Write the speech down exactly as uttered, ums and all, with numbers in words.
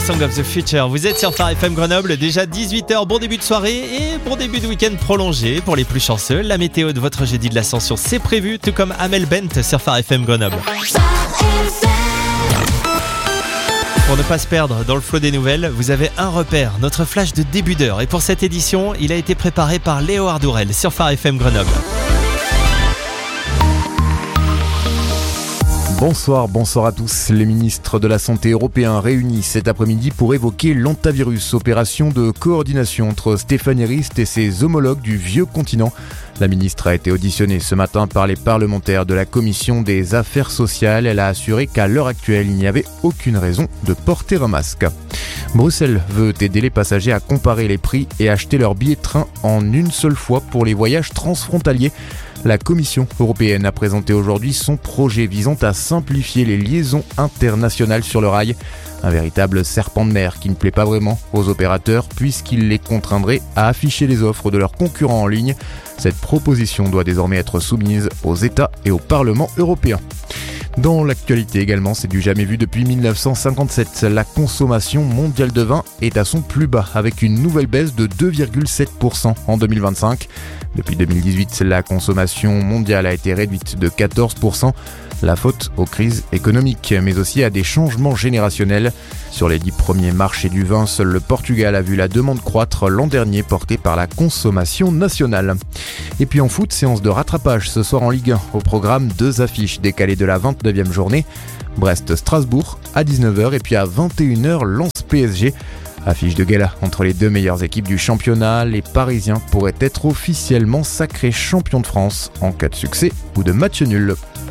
Song of the Future. Vous êtes sur Phare F M Grenoble, déjà dix-huit heures, bon début de soirée et bon début de week-end prolongé pour les plus chanceux. La météo de votre jeudi de l'Ascension, c'est prévu, tout comme Amel Bent sur Phare F M Grenoble. Pour ne pas se perdre dans le flot des nouvelles, vous avez un repère, notre flash de début d'heure. Et pour cette édition, il a été préparé par Léo Ardourel sur Phare F M Grenoble. Bonsoir, bonsoir à tous. Les ministres de la Santé européens réunis cet après-midi pour évoquer l'Hantavirus, opération de coordination entre Stéphane Rist et ses homologues du vieux continent. La ministre a été auditionnée ce matin par les parlementaires de la Commission des Affaires sociales. Elle a assuré qu'à l'heure actuelle, il n'y avait aucune raison de porter un masque. Bruxelles veut aider les passagers à comparer les prix et acheter leur billet de train en une seule fois pour les voyages transfrontaliers. La Commission européenne a présenté aujourd'hui son projet visant à simplifier les liaisons internationales sur le rail. Un véritable serpent de mer qui ne plaît pas vraiment aux opérateurs puisqu'il les contraindrait à afficher les offres de leurs concurrents en ligne. Cette proposition doit désormais être soumise aux États et au Parlement européen. Dans l'actualité également, c'est du jamais vu depuis dix-neuf cent cinquante-sept. La consommation mondiale de vin est à son plus bas avec une nouvelle baisse de deux virgule sept pour cent en deux mille vingt-cinq. Depuis deux mille dix-huit, la consommation mondiale a été réduite de quatorze pour cent. La faute aux crises économiques, mais aussi à des changements générationnels. Sur les dix premiers marchés du vin, seul le Portugal a vu la demande croître l'an dernier, portée par la consommation nationale. Et puis en foot, séance de rattrapage ce soir en Ligue un. Au programme, deux affiches décalées de la vingt-neuvième journée. Brest-Strasbourg à dix-neuf heures et puis à vingt et une heures, Lens-P S G. Affiche de gala entre les deux meilleures équipes du championnat, les Parisiens pourraient être officiellement sacrés champions de France en cas de succès ou de match nul.